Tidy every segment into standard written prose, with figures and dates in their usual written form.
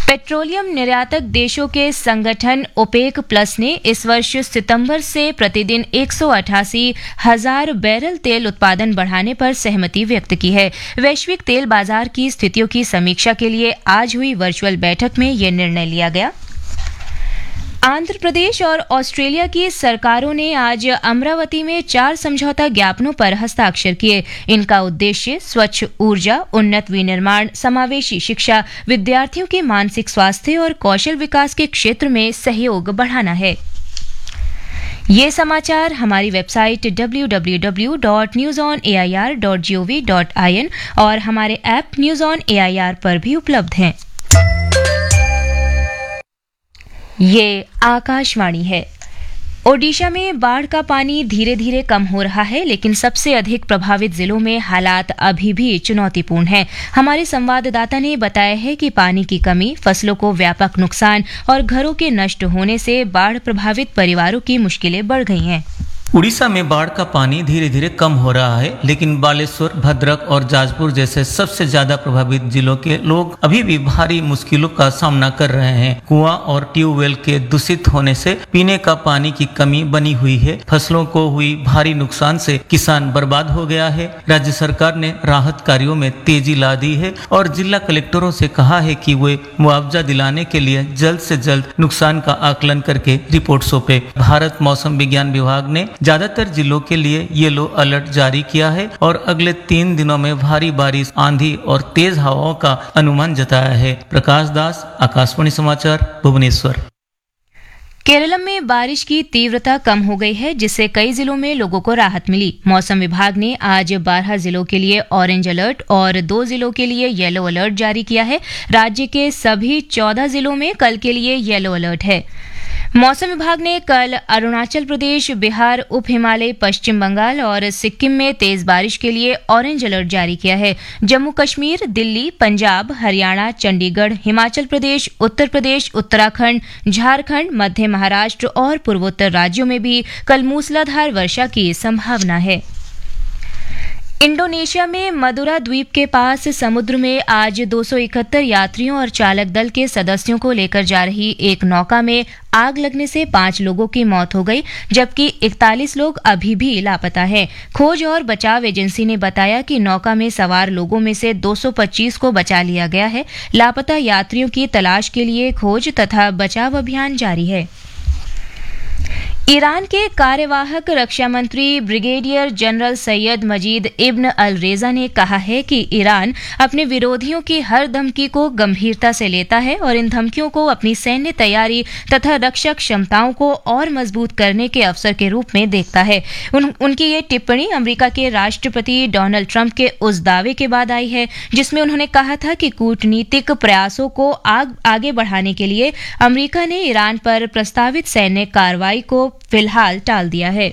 Petroleum निर्यातक देशों के संगठन ओपेक प्लस ने इस वर्ष सितंबर से प्रतिदिन 188,000 बैरल तेल उत्पादन बढ़ाने पर सहमति व्यक्त की है। वैश्विक तेल बाजार की स्थितियों की समीक्षा के लिए आज हुई वर्चुअल बैठक में यह निर्णय लिया गया। आंध्र प्रदेश और ऑस्ट्रेलिया की सरकारों ने आज अमरावती में 4 समझौता ज्ञापनों पर हस्ताक्षर किए। इनका उद्देश्य स्वच्छ ऊर्जा, उन्नत विनिर्माण, समावेशी शिक्षा, विद्यार्थियों के मानसिक स्वास्थ्य और कौशल विकास के क्षेत्र में सहयोग बढ़ाना है। ये समाचार हमारी वेबसाइट www.newsonair.gov.in और हमारे ऐप न्यूज ऑन एआईआर पर भी उपलब्ध हैं। ये आकाशवाणी है। ओडिशा में बाढ़ का पानी धीरे धीरे कम हो रहा है, लेकिन सबसे अधिक प्रभावित जिलों में हालात अभी भी चुनौतीपूर्ण हैं। हमारे संवाददाता ने बताया है कि पानी की कमी, फसलों को व्यापक नुकसान और घरों के नष्ट होने से बाढ़ प्रभावित परिवारों की मुश्किलें बढ़ गई हैं। उड़ीसा में बाढ़ का पानी धीरे धीरे कम हो रहा है, लेकिन बालेश्वर, भद्रक और जाजपुर जैसे सबसे ज्यादा प्रभावित जिलों के लोग अभी भी भारी मुश्किलों का सामना कर रहे हैं। कुआं और ट्यूबवेल के दूषित होने से पीने का पानी की कमी बनी हुई है। फसलों को हुई भारी नुकसान से किसान बर्बाद हो गया है। राज्य सरकार ने राहत कार्यों में तेजी ला दी है और जिला कलेक्टरों से कहा है कि वे मुआवजा दिलाने के लिए जल्द से जल्द नुकसान का आकलन करके रिपोर्ट सौंपे। भारत मौसम विज्ञान विभाग ने ज्यादातर जिलों के लिए येलो अलर्ट जारी किया है और अगले 3 दिनों में भारी बारिश, आंधी और तेज हवाओं का अनुमान जताया है। प्रकाश दास, आकाशवाणी समाचार, भुवनेश्वर। केरलम में बारिश की तीव्रता कम हो गई है, जिससे कई जिलों में लोगों को राहत मिली। मौसम विभाग ने आज 12 जिलों के लिए ऑरेंज अलर्ट और 2 जिलों के लिए येलो अलर्ट जारी किया है। राज्य के सभी 14 जिलों में कल के लिए येलो अलर्ट है। मौसम विभाग ने कल अरुणाचल प्रदेश, बिहार, उप हिमालय, पश्चिम बंगाल और सिक्किम में तेज बारिश के लिए ऑरेंज अलर्ट जारी किया है। जम्मू कश्मीर, दिल्ली, पंजाब, हरियाणा, चंडीगढ़, हिमाचल प्रदेश, उत्तर प्रदेश, उत्तराखंड, झारखंड, मध्य महाराष्ट्र और पूर्वोत्तर राज्यों में भी कल मूसलाधार वर्षा की संभावना है। इंडोनेशिया में मदुरा द्वीप के पास समुद्र में आज 271 यात्रियों और चालक दल के सदस्यों को लेकर जा रही एक नौका में आग लगने से 5 लोगों की मौत हो गई, जबकि 41 लोग अभी भी लापता हैं। खोज और बचाव एजेंसी ने बताया कि नौका में सवार लोगों में से 225 को बचा लिया गया है। लापता यात्रियों की तलाश के लिए खोज तथा बचाव अभियान जारी है। ईरान के कार्यवाहक रक्षा मंत्री ब्रिगेडियर जनरल सैयद मजीद इब्न अल रेजा ने कहा है कि ईरान अपने विरोधियों की हर धमकी को गंभीरता से लेता है और इन धमकियों को अपनी सैन्य तैयारी तथा रक्षा क्षमताओं को और मजबूत करने के अवसर के रूप में देखता है। उनकी ये टिप्पणी अमेरिका के राष्ट्रपति डोनाल्ड ट्रंप के उस दावे के बाद आई है जिसमें उन्होंने कहा था कि कूटनीतिक प्रयासों को आगे बढ़ाने के लिए अमेरिका ने ईरान पर प्रस्तावित सैन्य कार्रवाई को फिलहाल टाल दिया है।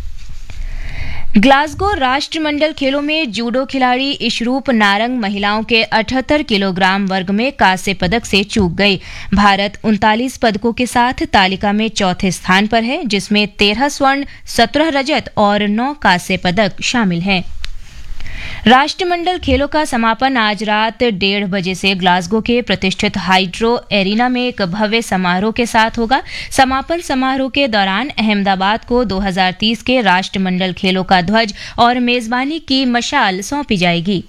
ग्लासगो राष्ट्रमंडल खेलों में जूडो खिलाड़ी इशरूप नारंग महिलाओं के 78 किलोग्राम वर्ग में कांस्य पदक से चूक गई। भारत 39 पदकों के साथ तालिका में चौथे स्थान पर है, जिसमें 13 स्वर्ण, 17 रजत और 9 कांस्य पदक शामिल हैं। राष्ट्रमंडल खेलों का समापन आज रात 1:30 बजे से ग्लासगो के प्रतिष्ठित हाइड्रो एरिना में एक भव्य समारोह के साथ होगा। समापन समारोह के दौरान अहमदाबाद को 2030 के राष्ट्रमंडल खेलों का ध्वज और मेजबानी की मशाल सौंपी जाएगी।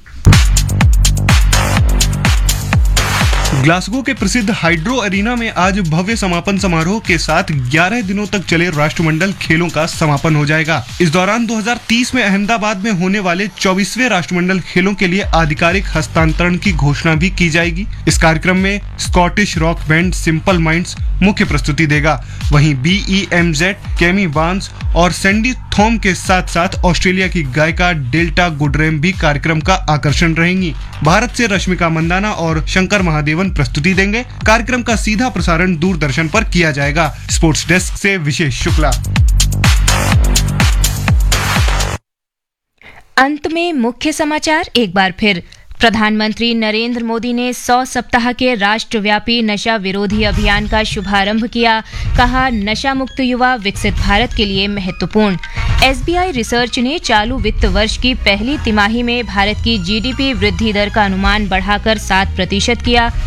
ग्लासगो के प्रसिद्ध हाइड्रो एरिना में आज भव्य समापन समारोह के साथ 11 दिनों तक चले राष्ट्रमंडल खेलों का समापन हो जाएगा। इस दौरान 2030 में अहमदाबाद में होने वाले 24वें राष्ट्रमंडल खेलों के लिए आधिकारिक हस्तांतरण की घोषणा भी की जाएगी। इस कार्यक्रम में Scottish rock band simple minds मुख्य प्रस्तुति देगा। वहीं BEMZ, केमी बार्न्स और सैंडी थॉम के साथ साथ ऑस्ट्रेलिया की गायिका डेल्टा गुडरेम भी कार्यक्रम का आकर्षण रहेंगी। भारत से रश्मिका मंदाना और शंकर महादेवन प्रस्तुति देंगे। कार्यक्रम का सीधा प्रसारण दूरदर्शन पर किया जाएगा। स्पोर्ट्स डेस्क से विशेष शुक्ला। अंत में मुख्य समाचार एक बार फिर। प्रधानमंत्री नरेंद्र मोदी ने 100 सप्ताह के राष्ट्रव्यापी नशा विरोधी अभियान का शुभारंभ किया। कहा, नशा मुक्त युवा विकसित भारत के लिए महत्वपूर्ण। SBI रिसर्च ने चालू वित्त वर्ष की पहली तिमाही में भारत की GDP वृद्धि दर का अनुमान बढ़ाकर 7% किया।